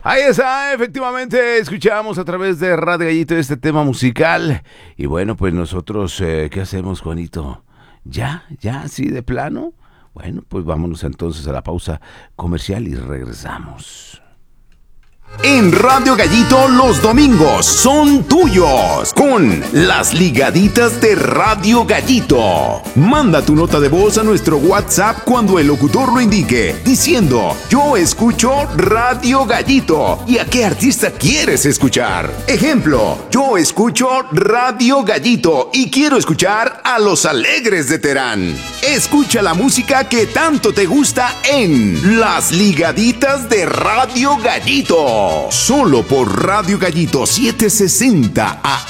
Ahí está, efectivamente, escuchamos a través de Radio Gallito este tema musical. Y bueno, pues nosotros, ¿qué hacemos, Juanito? ¿Ya? ¿Así de plano? Bueno, pues vámonos entonces a la pausa comercial y regresamos. En Radio Gallito los domingos son tuyos con las ligaditas de Radio Gallito. Manda tu nota de voz a nuestro WhatsApp cuando el locutor lo indique, diciendo: yo escucho Radio Gallito. ¿Y a qué artista quieres escuchar? Ejemplo: yo escucho Radio Gallito y quiero escuchar a Los Alegres de Terán. Escucha la música que tanto te gusta en las ligaditas de Radio Gallito. Solo por Radio Gallito 760 AM.